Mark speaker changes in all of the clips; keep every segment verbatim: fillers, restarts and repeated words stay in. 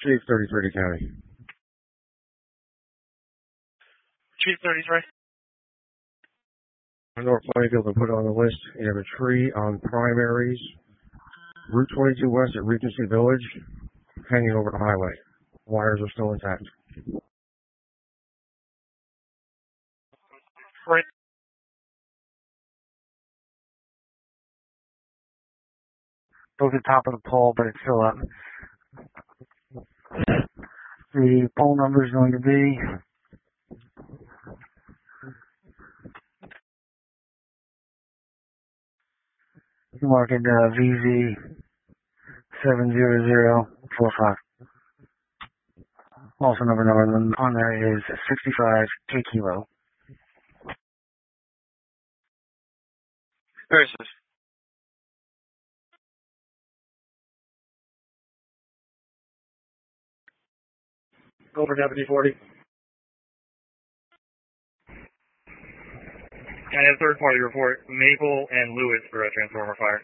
Speaker 1: Chief thirty-three to county.
Speaker 2: Chief thirty-three.
Speaker 1: North Plainfield been put on the list. You have a tree on Primaries, Route twenty-two West at Regency Village, hanging over the highway. Wires are still intact.
Speaker 2: Right.
Speaker 3: Go to the top of the pole, but it's still up. The pole number is going to be you mark it uh, V Z seven zero zero four five. Also number number on there is sixty-five K kilo.
Speaker 2: Where is this? Go for Deputy forty. And a third party report, Maple and Lewis for a transformer fire.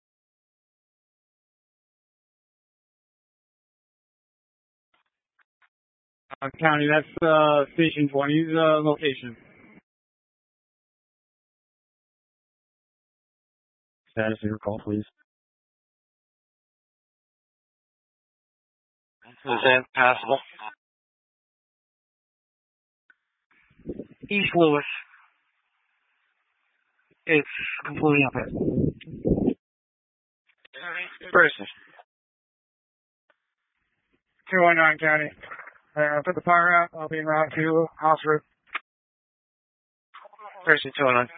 Speaker 4: Uh, County, that's uh, Station twenty's uh, location.
Speaker 1: Status of your call, please.
Speaker 2: Is that passable?
Speaker 3: East Lewis. It's completely up it.
Speaker 2: Where is this?
Speaker 4: two one nine County. Uh, put the fire out. I'll be en route to House Roof.
Speaker 2: Where is it? two oh nine.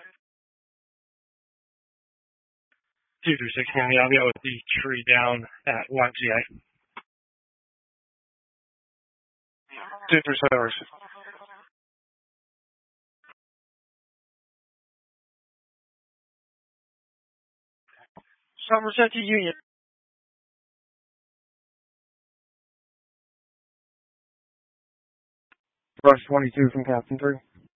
Speaker 2: two three six County. I'll be out with the tree down at Y M C A. two three seven. Somerset to Union.
Speaker 1: Rush twenty-two from Captain three.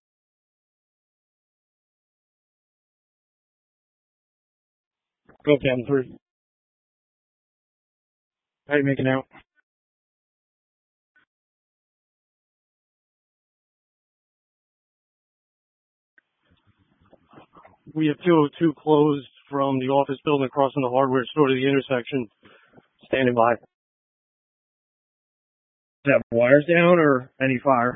Speaker 4: Go Captain three. How you making out? We have two oh two closed from the office building across from the hardware store to the intersection. Standing by. Is that wires down or any fire?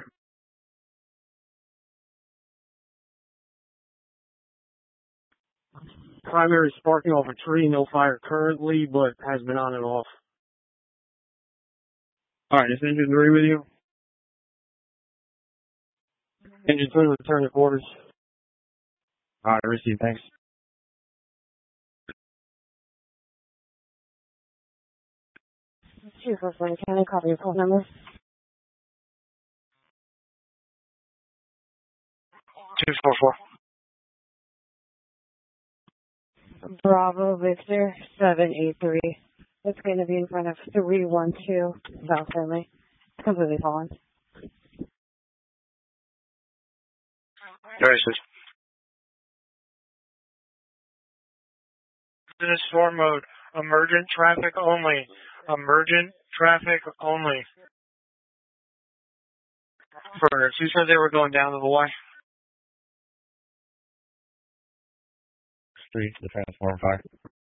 Speaker 4: Primary sparking off a tree, no fire currently, but has been on and off. Alright, is engine three with you? Engine three, return to quarters. Alright, receive, thanks.
Speaker 5: Chief of Lane County, copy your phone number.
Speaker 2: two four four.
Speaker 5: Bravo Victor seven eight three. It's going to be in front of three one two South Finley. It's completely fallen.
Speaker 2: Where is this? In a storm mode. Emergent traffic only. Emergent traffic only. Burners, who said they were going down to the Y?
Speaker 1: Street, the transformer fire.